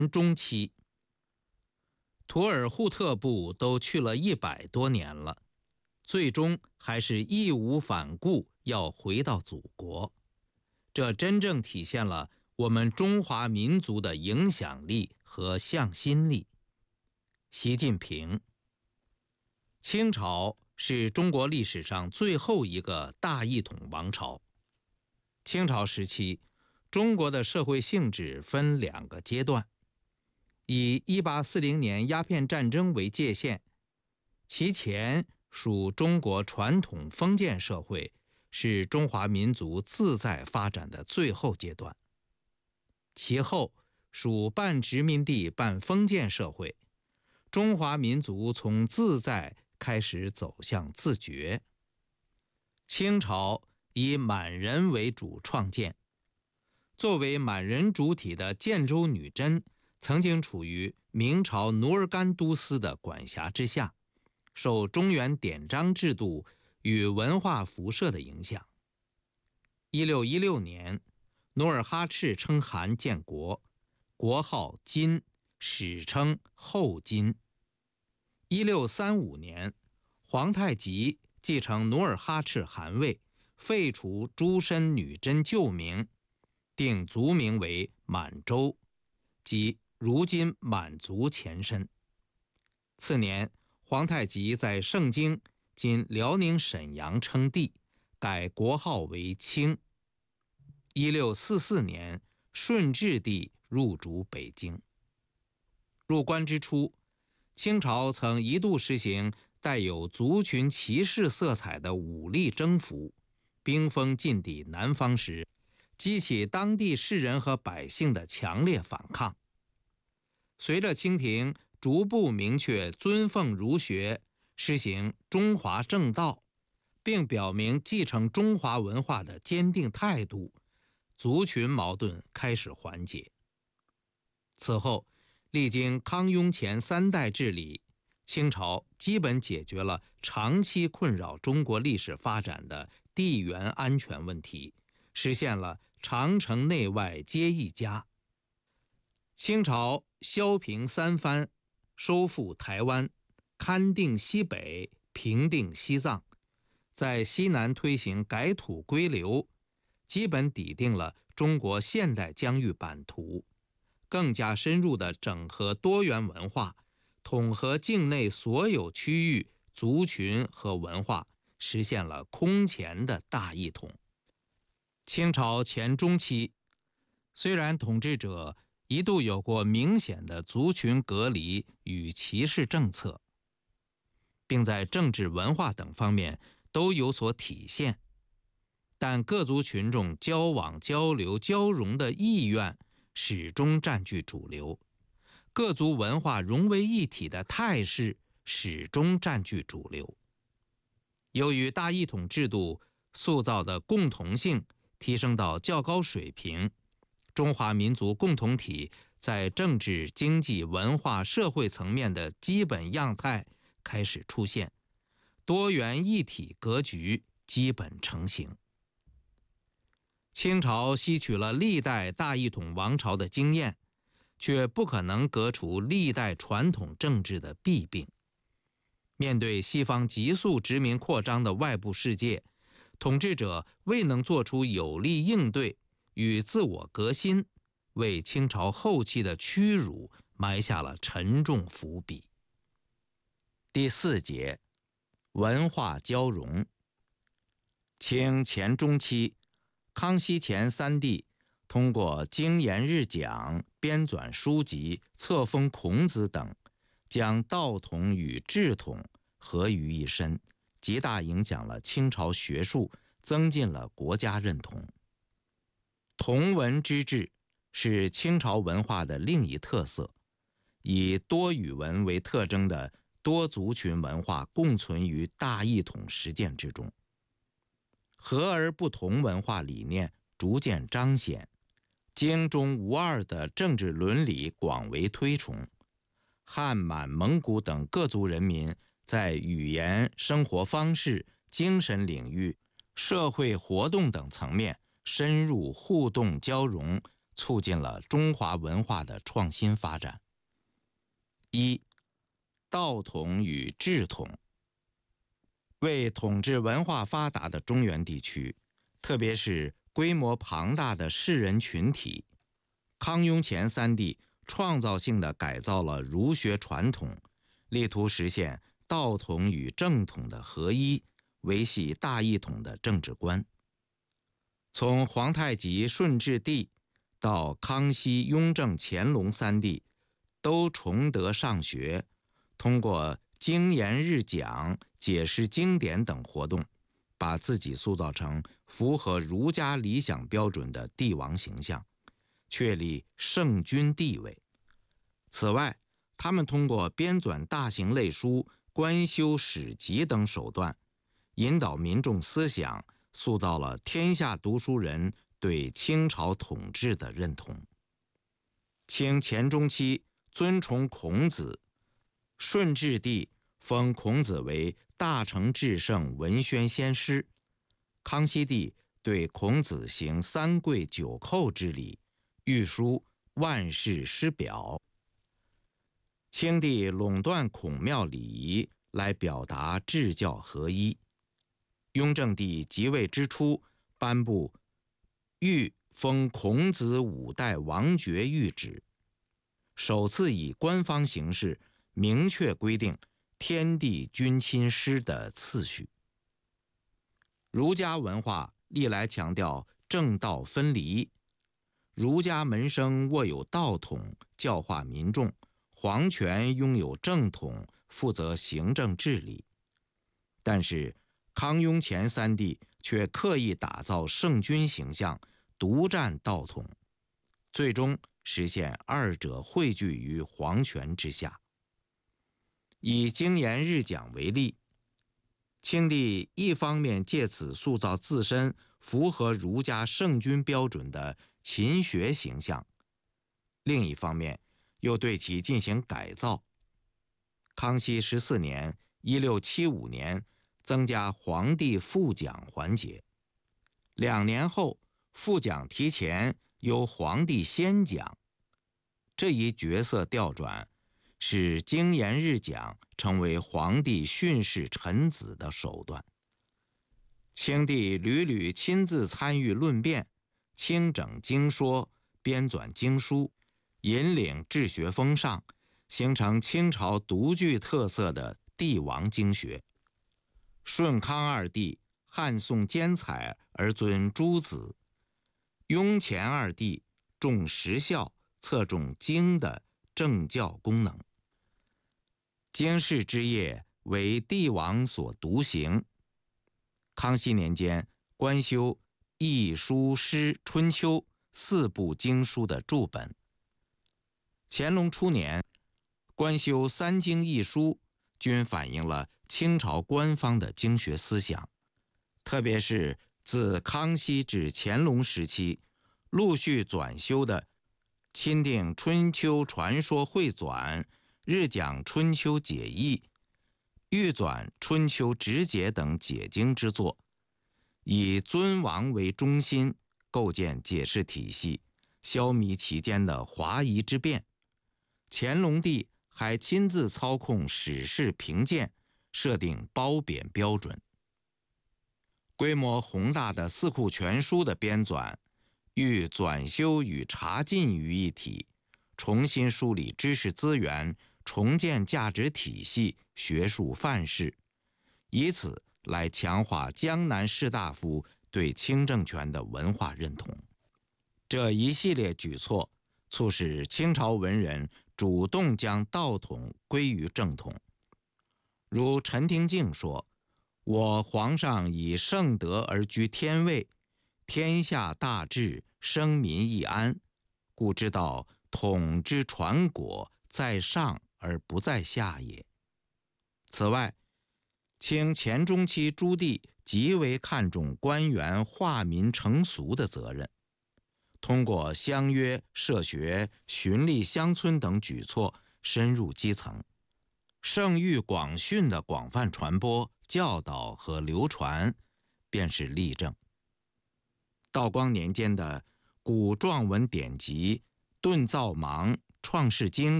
中期，图尔扈特部都去了100多年了，最终还是义无反顾要回到祖国。这真正体现了我们中华民族的影响力和向心力。习近平。清朝是中国历史上最后一个大一统王朝。清朝时期，中国的社会性质分2个阶段，以1840年鸦片战争为界限，其前属中国传统封建社会，是中华民族自在发展的最后阶段。其后属半殖民地半封建社会，中华民族从自在开始走向自觉。清朝以满人为主创建，作为满人主体的建州女真曾经处于明朝努尔干都司的管辖之下，受中原典章制度与文化辐射的影响。1616年，努尔哈赤称汗建国，国号金，史称后金。1635年，皇太极继承努尔哈赤汗位，废除诸身女真旧名，定族名为满洲，即如今满族前身。次年，皇太极在盛京（今辽宁沈阳）称帝，改国号为清。1644年，顺治帝入主北京。入关之初，清朝曾一度实行带有族群歧视色彩的武力征服，兵锋进抵南方时，激起当地士人和百姓的强烈反抗。随着清廷逐步明确尊奉儒学，实行中华正道，并表明继承中华文化的坚定态度，族群矛盾开始缓解。此后，历经康雍乾3代治理，清朝基本解决了长期困扰中国历史发展的地缘安全问题，实现了长城内外皆一家。清朝削平三藩，收复台湾，勘定西北，平定西藏，在西南推行改土归流，基本拟定了中国现代疆域版图，更加深入地整合多元文化，统合境内所有区域、族群和文化，实现了空前的大一统。清朝前中期，虽然统治者一度有过明显的族群隔离与歧视政策，并在政治文化等方面都有所体现，但各族群众交往交流交融的意愿始终占据主流，各族文化融为一体的态势始终占据主流。由于大一统制度塑造的共同性提升到较高水平，中华民族共同体在政治、经济、文化、社会层面的基本样态开始出现，多元一体格局基本成型。清朝吸取了历代大一统王朝的经验，却不可能革除历代传统政治的弊病。面对西方急速殖民扩张的外部世界，统治者未能做出有力应对与自我革新，为清朝后期的屈辱埋下了沉重伏笔。第4节，文化交融。清前中期，康熙乾3帝通过经言日讲、编纂书籍、册封孔子等，将道统与治统合于一身，极大影响了清朝学术，增进了国家认同。同文之治是清朝文化的另一特色，以多语文为特征的多族群文化共存于大一统实践之中，和而不同文化理念逐渐彰显，京中无二的政治伦理广为推崇，汉满蒙古等各族人民在语言、生活方式、精神领域、社会活动等层面深入互动交融， 促进了中华文化的创新发展。一、道统与治统。为统治文化发达的中原地区，特别是规模庞大的士人群体，康雍乾三帝创造性地改造了儒学传统，力图实现道统与正统的合一，维系大一统的政治观。从皇太极、顺治帝到康熙、雍正、乾隆三帝，都崇德尚学，通过经言日讲、解释经典等活动，把自己塑造成符合儒家理想标准的帝王形象，确立圣君地位。此外，他们通过编纂大型类书、官修史籍等手段，引导民众思想，塑造了天下读书人对清朝统治的认同。清乾中期尊崇孔子，顺治帝封孔子为大成至圣文宣先师，康熙帝对孔子行三跪九叩之礼，御书万世师表。清帝垄断孔庙礼仪，来表达治教合一。雍正帝即位之初，颁布御封孔子五代王爵谕旨，首次以官方形式明确规定天地君亲师的次序。儒家文化历来强调正道分离，儒家门生握有道统，教化民众；皇权拥有正统，负责行政治理。但是康雍乾三帝却刻意打造圣君形象，独占道统，最终实现二者汇聚于皇权之下。以经言日讲为例，清帝一方面借此塑造自身符合儒家圣君标准的勤学形象，另一方面又对其进行改造。康熙14年1675年增加皇帝副讲环节，2年后副讲提前由皇帝先讲。这一角色调转，使经言日讲成为皇帝训示臣子的手段。清帝屡屡亲自参与论辩，清整经说，编纂经书，引领治学风尚，形成清朝独具特色的帝王经学。顺康二帝汉宋兼采而尊诸子，雍乾二帝重实效，侧重经的政教功能。经世之业为帝王所独行。康熙年间官修易、书、诗、春秋4部经书的注本。乾隆初年官修3经1书，均反映了清朝官方的经学思想。特别是自康熙至乾隆时期陆续纂修的钦定春秋传说汇纂、日讲春秋解义、御纂春秋直解等解经之作，以尊王为中心，构建解释体系，消弭其间的华夷之辩。乾隆帝还亲自操控史事评鉴，设定褒贬标准。规模宏大的四库全书的编纂，欲纂修与查禁于一体，重新梳理知识资源，重建价值体系、学术范式，以此来强化江南士大夫对清政权的文化认同。这一系列举措促使清朝文人主动将道统归于正统。如陈廷敬说：“我皇上以圣德而居天位，天下大治，生民易安，故知道统之传果在上而不在下也。”此外，清乾中期朱棣极为看重官员化民成俗的责任，通过乡约、社学、循吏乡村等举措深入基层，圣谕广训的广泛传播、教导和流传，便是例证。道光年间的古状文典籍、顿造芒、创世经